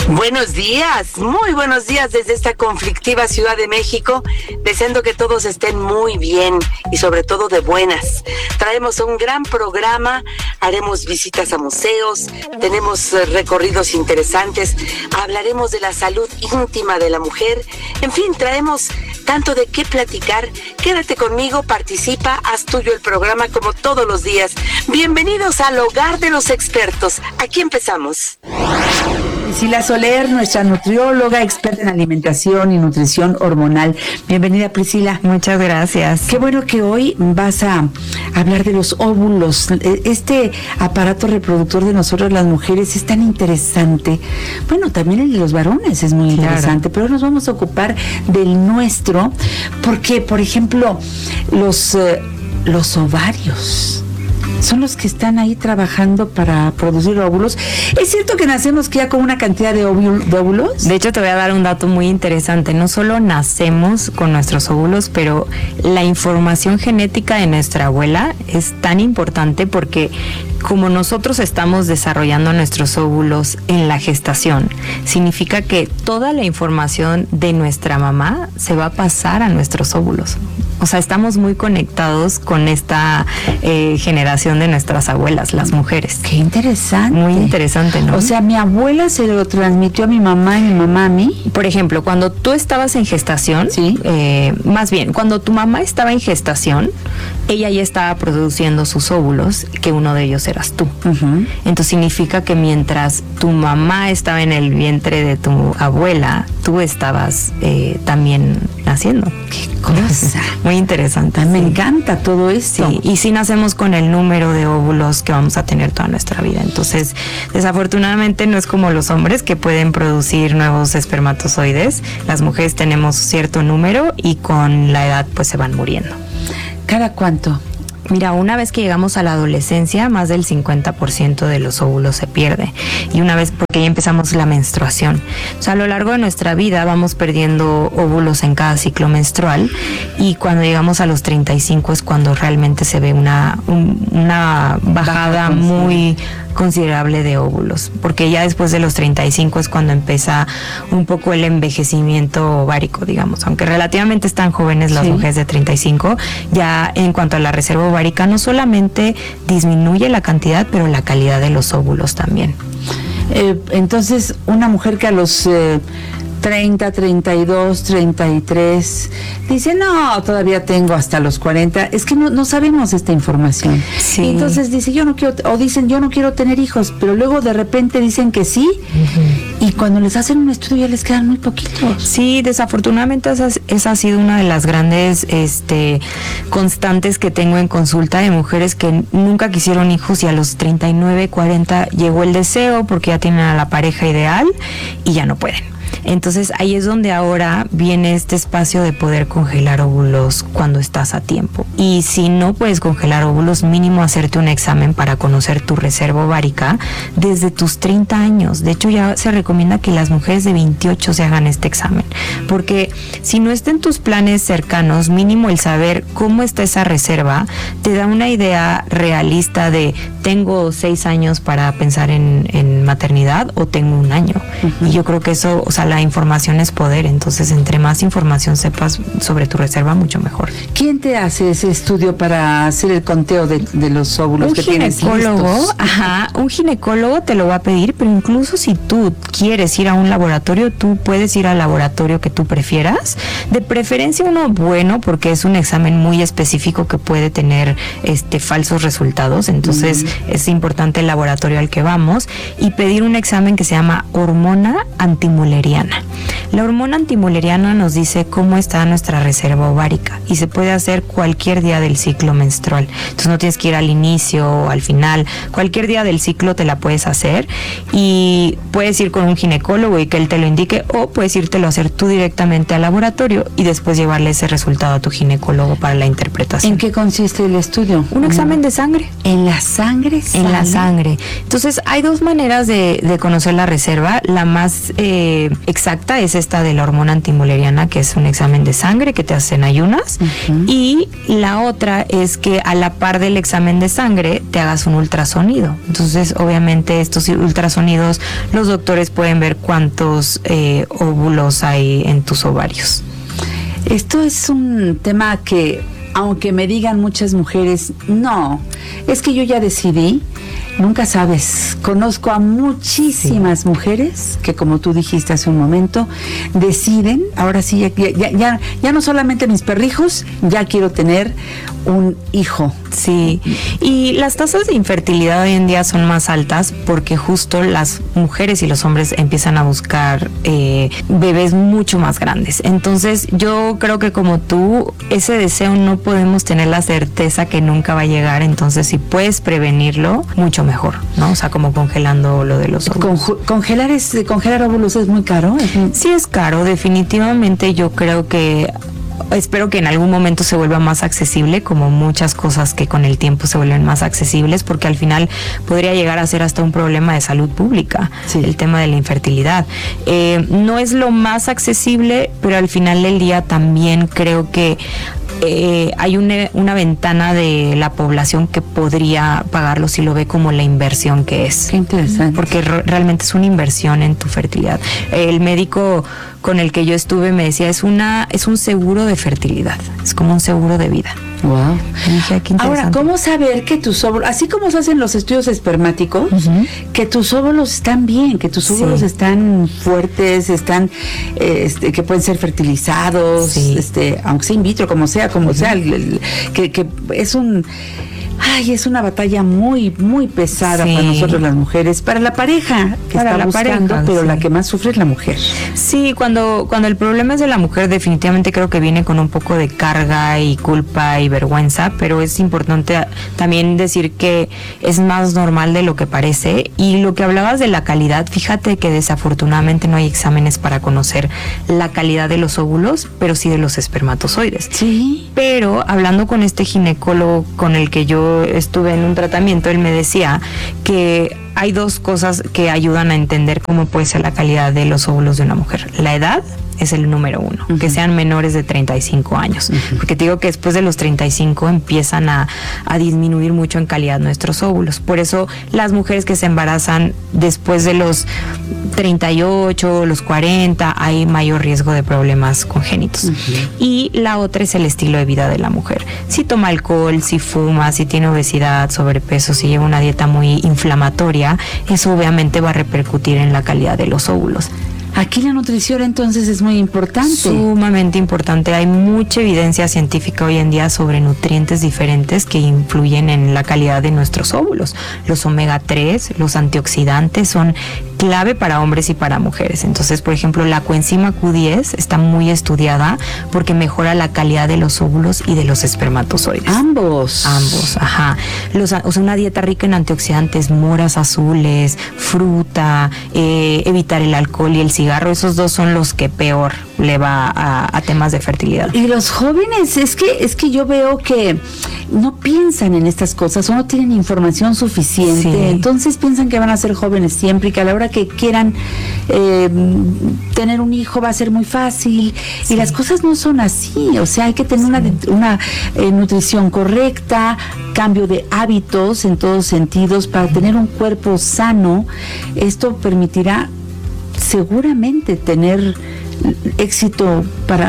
Buenos días, muy buenos días desde esta conflictiva Ciudad de México, deseando que todos estén muy bien y sobre todo de buenas. Traemos un gran programa, haremos visitas a museos, tenemos recorridos interesantes, hablaremos de la salud íntima de la mujer, en fin, traemos tanto de qué platicar. Quédate conmigo, participa, haz tuyo el programa como todos los días. Bienvenidos al Hogar de los Expertos. Aquí empezamos. Priscila Soler, nuestra nutrióloga, experta en alimentación y nutrición hormonal. Bienvenida, Priscila. Muchas gracias. Qué bueno que hoy vas a hablar de los óvulos. Este aparato reproductor de nosotros las mujeres es tan interesante. Bueno, también el de los varones es muy interesante, pero nos vamos a ocupar del nuestro porque, por ejemplo, los ovarios son los que están ahí trabajando para producir óvulos. ¿Es cierto que nacemos ya con una cantidad de óvulos? De hecho, te voy a dar un dato muy interesante. No solo nacemos con nuestros óvulos, pero la información genética de nuestra abuela es tan importante porque como nosotros estamos desarrollando nuestros óvulos en la gestación, significa que toda la información de nuestra mamá se va a pasar a nuestros óvulos. O sea, estamos muy conectados con esta generación de nuestras abuelas, las mujeres. Qué interesante. Muy interesante, ¿no? O sea, mi abuela se lo transmitió a mi mamá y mi mamá a mí. Por ejemplo, cuando tú estabas en gestación, ¿sí? Más bien, cuando tu mamá estaba en gestación, ella ya estaba produciendo sus óvulos, que uno de ellos eras tú. Uh-huh. Entonces significa que mientras tu mamá estaba en el vientre de tu abuela, tú estabas también naciendo. ¡Qué cosa! Muy interesante. Me encanta todo esto. Sí, y sí nacemos con el número de óvulos que vamos a tener toda nuestra vida. Entonces, desafortunadamente no es como los hombres que pueden producir nuevos espermatozoides. Las mujeres tenemos cierto número y con la edad pues se van muriendo. ¿Cada cuánto? Mira, una vez que llegamos a la adolescencia, más del 50% de los óvulos se pierde. Y una vez, porque ya empezamos la menstruación. O sea, a lo largo de nuestra vida vamos perdiendo óvulos en cada ciclo menstrual. Y cuando llegamos a los 35 es cuando realmente se ve una bajada muy considerable de óvulos. Porque ya después de los 35 es cuando empieza un poco el envejecimiento ovárico, digamos. Aunque relativamente están jóvenes las mujeres de 35, ya en cuanto a la reserva ovárica no solamente disminuye la cantidad, pero la calidad de los óvulos también. Entonces, una mujer que a los 30, 32, 33 dice, no, todavía tengo hasta los 40, es que no sabemos esta información. Sí. Y entonces dice, yo no quiero, o dicen, yo no quiero tener hijos, pero luego de repente dicen que sí, y cuando les hacen un estudio ya les quedan muy poquitos. Sí, desafortunadamente esa ha sido una de las grandes constantes que tengo en consulta de mujeres que nunca quisieron hijos y a los 39, 40 llegó el deseo porque ya tienen a la pareja ideal y ya no pueden. Entonces ahí es donde ahora viene este espacio de poder congelar óvulos cuando estás a tiempo. Y si no puedes congelar óvulos, mínimo hacerte un examen para conocer tu reserva ovárica desde tus 30 años. De hecho ya se recomienda que las mujeres de 28 se hagan este examen. Porque si no está en tus planes cercanos, mínimo el saber cómo está esa reserva te da una idea realista de tengo 6 años para pensar en maternidad o tengo 1 año. Uh-huh. Y yo creo que eso, o sea, la información es poder, entonces entre más información sepas sobre tu reserva, mucho mejor. ¿Quién te hace ese estudio para hacer el conteo de los óvulos que tienes listos? Un ginecólogo te lo va a pedir, pero incluso si tú quieres ir a un laboratorio, tú puedes ir al laboratorio que tú prefieras, de preferencia uno bueno, porque es un examen muy específico que puede tener falsos resultados, entonces es importante el laboratorio al que vamos y pedir un examen que se llama hormona antimuleriana. La hormona antimuleriana nos dice cómo está nuestra reserva ovárica y se puede hacer cualquier día del ciclo menstrual. Entonces no tienes que ir al inicio o al final, cualquier día del ciclo te la puedes hacer y puedes ir con un ginecólogo y que él te lo indique o puedes írtelo a hacer tú directamente al laboratorio y después llevarle ese resultado a tu ginecólogo para la interpretación. ¿En qué consiste el estudio? Un examen de sangre. ¿En la sangre? En la sangre. Entonces hay dos maneras de conocer la reserva. La más exacta es esta de la hormona antimuleriana, que es un examen de sangre que te hacen ayunas, y la otra es que a la par del examen de sangre te hagas un ultrasonido. Entonces, obviamente, estos ultrasonidos, los doctores pueden ver cuántos óvulos hay en tus ovarios. Esto es un tema que, aunque me digan muchas mujeres, no, es que yo ya decidí, nunca sabes. Conozco a muchísimas mujeres que, como tú dijiste hace un momento, deciden, ahora sí, ya no solamente mis perrijos, ya quiero tener un hijo. Sí, y las tasas de infertilidad hoy en día son más altas porque justo las mujeres y los hombres empiezan a buscar bebés mucho más grandes. Entonces yo creo que, como tú, ese deseo no podemos tener la certeza que nunca va a llegar. Entonces, si puedes prevenirlo, mucho mejor, ¿no? O sea, como congelando lo de los óvulos. Congelar óvulos es muy caro. Sí, es caro, definitivamente. Yo creo que espero que en algún momento se vuelva más accesible, como muchas cosas que con el tiempo se vuelven más accesibles, porque al final podría llegar a ser hasta un problema de salud pública, el tema de la infertilidad. No es lo más accesible, pero al final del día también creo que hay una ventana de la población que podría pagarlo si lo ve como la inversión que es. Qué interesante. Porque realmente es una inversión en tu fertilidad. El médico con el que yo estuve me decía, es un seguro de fertilidad, es como un seguro de vida. Wow. Dije, qué ahora, ¿cómo saber que tus óvulos, así como se hacen los estudios espermáticos, que tus óvulos están bien, que tus óvulos están fuertes, están, que pueden ser fertilizados, aunque sea in vitro, como sea, que es es una batalla muy, muy pesada para nosotros las mujeres, para la pareja que está buscando, pero la que más sufre es la mujer. Sí, cuando el problema es de la mujer, definitivamente creo que viene con un poco de carga y culpa y vergüenza, pero es importante también decir que es más normal de lo que parece. Y lo que hablabas de la calidad, fíjate que desafortunadamente no hay exámenes para conocer la calidad de los óvulos, pero sí de los espermatozoides. Sí. Pero hablando con este ginecólogo con el que yo estuve en un tratamiento, él me decía que hay dos cosas que ayudan a entender cómo puede ser la calidad de los óvulos de una mujer. La edad es el número uno, que sean menores de 35 años, porque te digo que después de los 35 empiezan a disminuir mucho en calidad nuestros óvulos. Por eso las mujeres que se embarazan después de los 38, los 40, hay mayor riesgo de problemas congénitos. Y la otra es el estilo de vida de la mujer. Si toma alcohol, si fuma, si tiene obesidad, sobrepeso, si lleva una dieta muy inflamatoria, eso obviamente va a repercutir en la calidad de los óvulos. Aquí la nutrición entonces es muy importante. Sumamente importante. Hay mucha evidencia científica hoy en día sobre nutrientes diferentes que influyen en la calidad de nuestros óvulos. Los omega 3, los antioxidantes son clave para hombres y para mujeres. Entonces, por ejemplo, la coenzima Q10 está muy estudiada porque mejora la calidad de los óvulos y de los espermatozoides. Ambos, ajá. Una dieta rica en antioxidantes, moras azules, fruta, evitar el alcohol y el cigarro, esos dos son los que peor le va a temas de fertilidad. Y los jóvenes, es que yo veo que no piensan en estas cosas o no tienen información suficiente, entonces piensan que van a ser jóvenes siempre y que a la hora que quieran tener un hijo va a ser muy fácil, y las cosas no son así. O sea, hay que tener una nutrición correcta, cambio de hábitos en todos sentidos para tener un cuerpo sano. Esto permitirá seguramente tener éxito para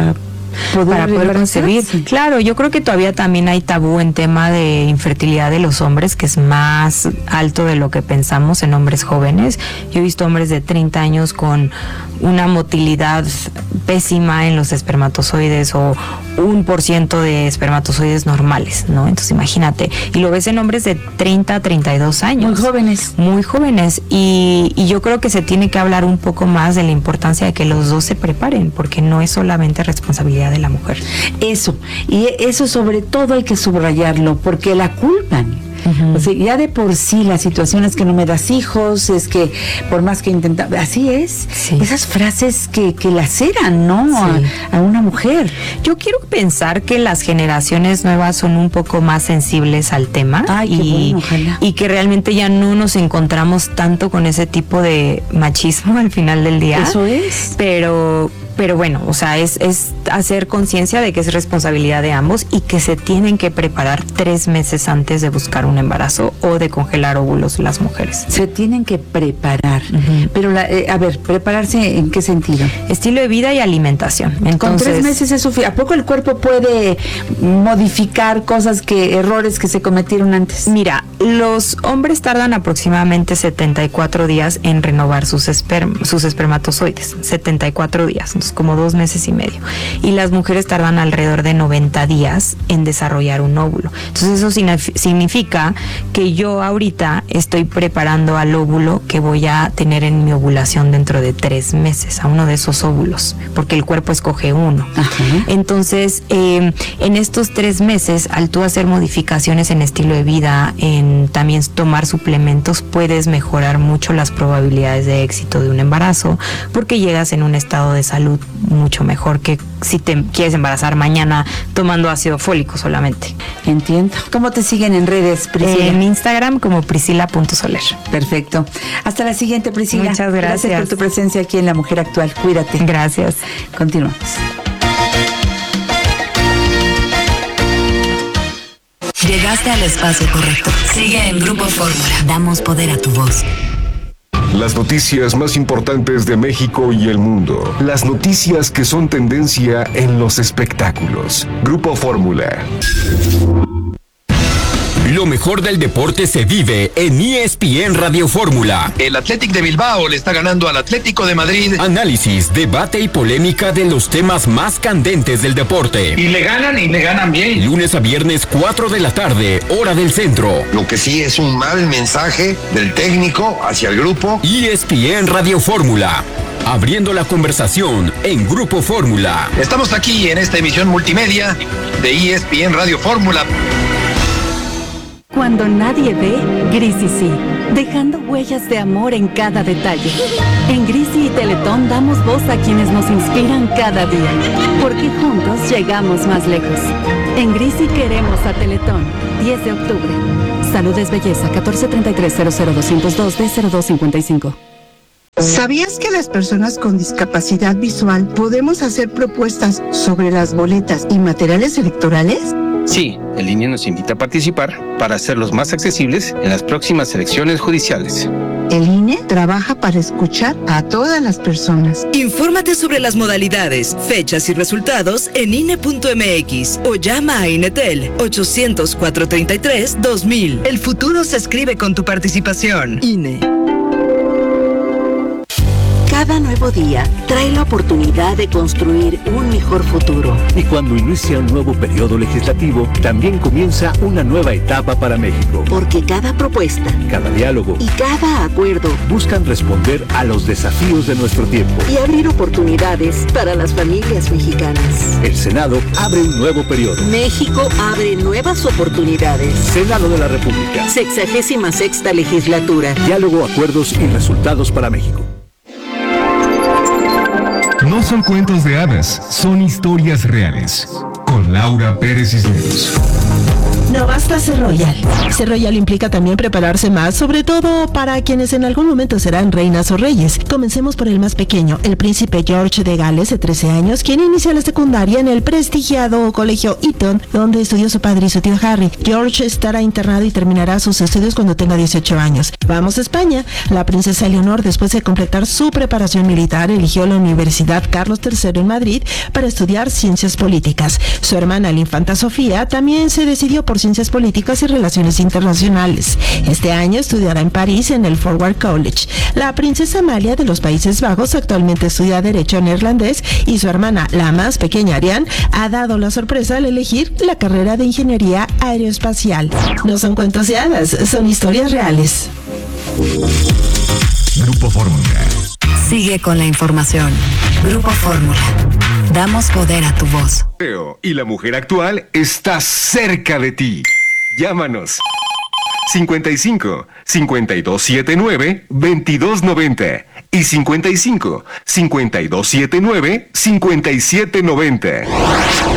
poder concebir. Claro, yo creo que todavía también hay tabú en tema de infertilidad de los hombres, que es más alto de lo que pensamos en hombres jóvenes. Yo he visto hombres de 30 años con una motilidad pésima en los espermatozoides o 1% de espermatozoides normales, ¿no? Entonces imagínate, y lo ves en hombres de 30 a 32 años. Muy jóvenes, y yo creo que se tiene que hablar un poco más de la importancia de que los dos se preparen, porque no es solamente responsabilidad de la mujer. Eso sobre todo hay que subrayarlo, porque la culpan. O sea, ya de por sí la situación es que no me das hijos, es que por más que intentaba, así es. Sí. Esas frases que laceran, ¿no? Sí. A una mujer. Yo quiero pensar que las generaciones nuevas son un poco más sensibles al tema. Ay, qué bueno, ojalá. Y que realmente ya no nos encontramos tanto con ese tipo de machismo al final del día. Eso es. Pero bueno, o sea, es hacer conciencia de que es responsabilidad de ambos y que se tienen que preparar 3 meses antes de buscar un embarazo o de congelar óvulos las mujeres. Se tienen que preparar. Pero, a ver, ¿prepararse en qué sentido? Estilo de vida y alimentación. Entonces, con 3 meses es suficiente. ¿A poco el cuerpo puede modificar errores que se cometieron antes? Mira, los hombres tardan aproximadamente 74 días en renovar sus espermatozoides. 74 días. Entonces, como 2 meses y medio. Y las mujeres tardan alrededor de 90 días en desarrollar un óvulo. Entonces eso significa que yo ahorita estoy preparando al óvulo que voy a tener en mi ovulación dentro de 3 meses, a uno de esos óvulos, porque el cuerpo escoge uno. Ajá. Entonces, en estos 3 meses, al tú hacer modificaciones en estilo de vida, en también tomar suplementos, puedes mejorar mucho las probabilidades de éxito de un embarazo, porque llegas en un estado de salud mucho mejor que si te quieres embarazar mañana tomando ácido fólico solamente. Entiendo. ¿Cómo te siguen en redes, Priscila? En Instagram como priscila.soler. Perfecto. Hasta la siguiente, Priscila. Muchas gracias. Gracias por tu presencia aquí en La Mujer Actual. Cuídate. Gracias. Continuamos. Llegaste al espacio correcto. Sigue en Grupo Fórmula. Damos poder a tu voz. Las noticias más importantes de México y el mundo. Las noticias que son tendencia en los espectáculos. Grupo Fórmula. Lo mejor del deporte se vive en ESPN Radio Fórmula. El Athletic de Bilbao le está ganando al Atlético de Madrid. Análisis, debate y polémica de los temas más candentes del deporte. Y le ganan bien. Lunes a viernes, 4 de la tarde, hora del centro. Lo que sí es un mal mensaje del técnico hacia el grupo. ESPN Radio Fórmula. Abriendo la conversación en Grupo Fórmula. Estamos aquí en esta emisión multimedia de ESPN Radio Fórmula. Cuando nadie ve, Grisi sí, dejando huellas de amor en cada detalle. En Grisi y Teletón damos voz a quienes nos inspiran cada día, porque juntos llegamos más lejos. En Grisi queremos a Teletón, 10 de octubre. Salud es belleza, 1433-00202-D0255. ¿Sabías que las personas con discapacidad visual podemos hacer propuestas sobre las boletas y materiales electorales? Sí, el INE nos invita a participar para hacerlos más accesibles en las próximas elecciones judiciales. El INE trabaja para escuchar a todas las personas. Infórmate sobre las modalidades, fechas y resultados en INE.mx o llama a INETEL 800-433-2000. El futuro se escribe con tu participación. INE. Cada nuevo día trae la oportunidad de construir un mejor futuro. Y cuando inicia un nuevo periodo legislativo, también comienza una nueva etapa para México. Porque cada propuesta, cada diálogo y cada acuerdo buscan responder a los desafíos de nuestro tiempo y abrir oportunidades para las familias mexicanas. El Senado abre un nuevo periodo. México abre nuevas oportunidades. Senado de la República. 66ª legislatura. Diálogo, acuerdos y resultados para México. No son cuentos de hadas, son historias reales. Con Laura Pérez Cisneros. No basta ser royal. Ser royal implica también prepararse más, sobre todo para quienes en algún momento serán reinas o reyes. Comencemos por el más pequeño, el príncipe George de Gales, de 13 años, quien inicia la secundaria en el prestigiado colegio Eton, donde estudió su padre y su tío Harry. George estará internado y terminará sus estudios cuando tenga 18 años. Vamos a España. La princesa Leonor, después de completar su preparación militar, eligió la Universidad Carlos III en Madrid para estudiar ciencias políticas. Su hermana, la infanta Sofía, también se decidió por ciencias políticas y relaciones internacionales. Este año estudiará en París en el Forward College. La princesa Amalia de los Países Bajos actualmente estudia Derecho Neerlandés y su hermana, la más pequeña Ariane, ha dado la sorpresa al elegir la carrera de Ingeniería Aeroespacial. No son cuentos de hadas, son historias reales. Grupo Fórmula. Sigue con la información. Grupo Fórmula. Damos poder a tu voz. Y La Mujer Actual está cerca de ti. Llámanos. 55 5279 2290 y 55 5279 5790.